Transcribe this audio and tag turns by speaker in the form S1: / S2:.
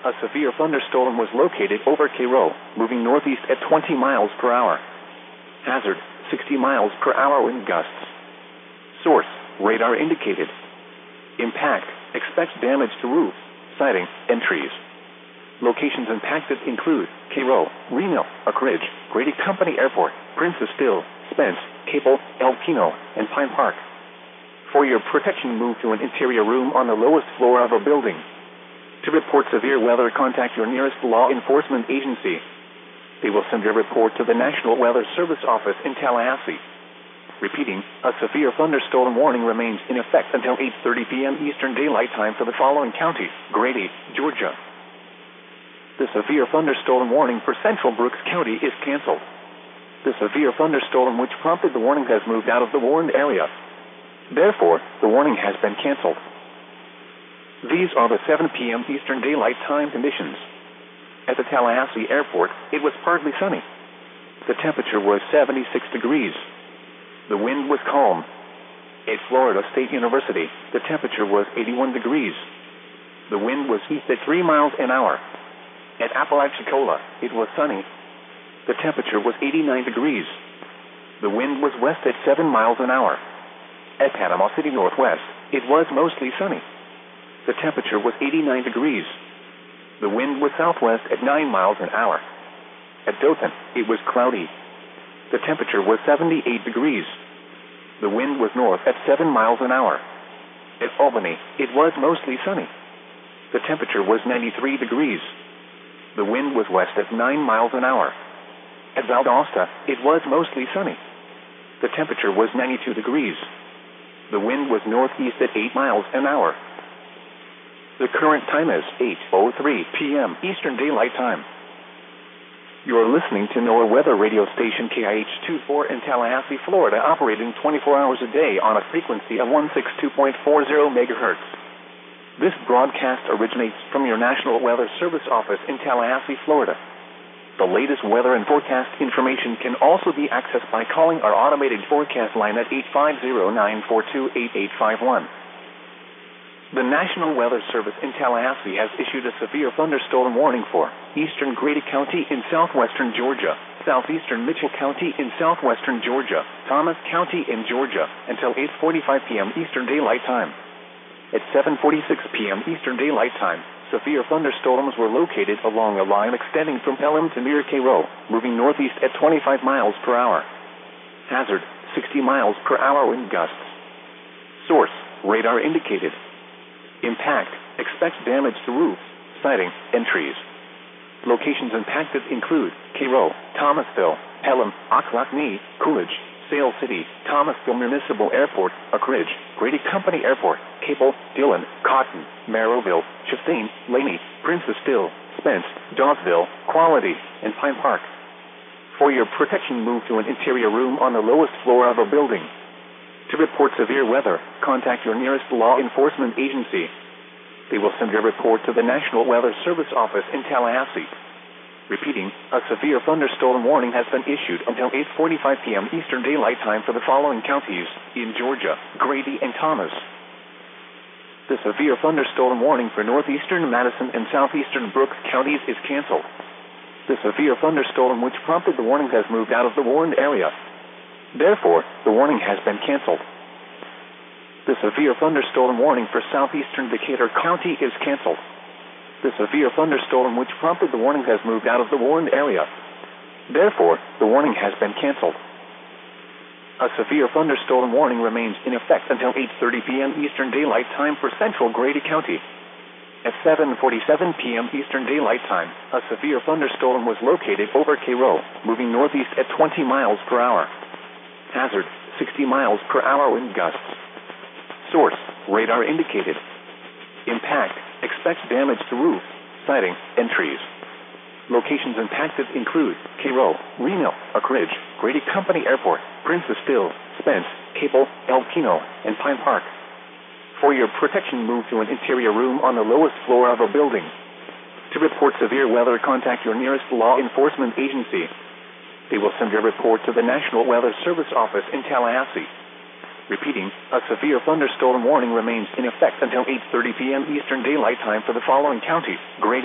S1: a severe thunderstorm was located over Cairo, moving northeast at 20 miles per hour. Hazard, 60 miles per hour wind gusts. Source, radar indicated. Impact, expect damage to roofs, siding, and trees. Locations impacted include Cairo, Reno, Oak Ridge, Grady Company Airport, Princess Hill, Spence, Cable, El Pino, and Pine Park. For your protection, move to an interior room on the lowest floor of a building. To report severe weather, contact your nearest law enforcement agency. They will send your report to the National Weather Service office in Tallahassee. Repeating, a severe thunderstorm warning remains in effect until 8:30 p.m. Eastern Daylight Time for the following counties: Grady, Georgia. The severe thunderstorm warning for Central Brooks County is canceled. The severe thunderstorm which prompted the warning has moved out of the warned area. Therefore, the warning has been canceled. These are the 7 p.m. Eastern Daylight Time conditions. At the Tallahassee Airport, it was partly sunny. The temperature was 76 degrees. The wind was calm. At Florida State University, the temperature was 81 degrees. The wind was east at 3 miles an hour. At Apalachicola, it was sunny. The temperature was 89 degrees. The wind was west at 7 miles an hour. At Panama City Northwest, it was mostly sunny. The temperature was 89 degrees. The wind was southwest at 9 miles an hour. At Dothan, it was cloudy. The temperature was 78 degrees. The wind was north at 7 miles an hour. At Albany, it was mostly sunny. The temperature was 93 degrees. The wind was west at 9 miles an hour. At Valdosta, it was mostly sunny. The temperature was 92 degrees. The wind was northeast at 8 miles an hour. The current time is 8:03 p.m. Eastern Daylight Time. You are listening to NOAA weather radio station KIH-24 in Tallahassee, Florida, operating 24 hours a day on a frequency of 162.40 megahertz. This broadcast originates from your National Weather Service office in Tallahassee, Florida. The latest weather and forecast information can also be accessed by calling our automated forecast line at 850-942-8851. The National Weather Service in Tallahassee has issued a severe thunderstorm warning for eastern Grady County in southwestern Georgia, southeastern Mitchell County in southwestern Georgia, Thomas County in Georgia, until 8:45 p.m. Eastern Daylight Time. At 7:46 p.m. Eastern Daylight Time, severe thunderstorms were located along a line extending from Pelham to near Cairo, moving northeast at 25 miles per hour. Hazard, 60 miles per hour wind gusts. Source, radar indicated. Impact, expect damage to roofs, siding, and trees. Locations impacted include Cairo, Thomasville, Pelham, Ocklackney, Coolidge, Sale City, Thomasville Municipal Airport, Oak Ridge, Grady Company Airport, Cable, Dillon, Cotton, Merrillville, Chastain, Laney, Princess Hill, Spence, Dawesville, Quality, and Pine Park. For your protection, move to an interior room on the lowest floor of a building. To report severe weather, contact your nearest law enforcement agency. They will send your report to the National Weather Service office in Tallahassee. Repeating, a severe thunderstorm warning has been issued until 8:45 p.m. Eastern Daylight Time for the following counties in Georgia, Grady, and Thomas. The severe thunderstorm warning for northeastern Madison and southeastern Brooks counties is canceled. The severe thunderstorm which prompted the warning has moved out of the warned area. Therefore, the warning has been canceled. The severe thunderstorm warning for southeastern Decatur County is canceled. The severe thunderstorm which prompted the warning has moved out of the warned area. Therefore, the warning has been canceled. A severe thunderstorm warning remains in effect until 8:30 p.m. Eastern Daylight Time for central Grady County. At 7:47 p.m. Eastern Daylight Time, a severe thunderstorm was located over Cairo, moving northeast at 20 miles per hour. Hazard, 60 miles per hour wind gusts. Source, radar indicated. Impact, expect damage to roofs, siding, and trees. Locations impacted include Cairo, Reno, Oak Ridge, Grady Company Airport, Princess Hill, Spence, Cable, El Pino, and Pine Park. For your protection, move to an interior room on the lowest floor of a building. To report severe weather, contact your nearest law enforcement agency. They will send your report to the National Weather Service office in Tallahassee. Repeating, a severe thunderstorm warning remains in effect until 8:30 p.m. Eastern Daylight Time for the following counties: Grady,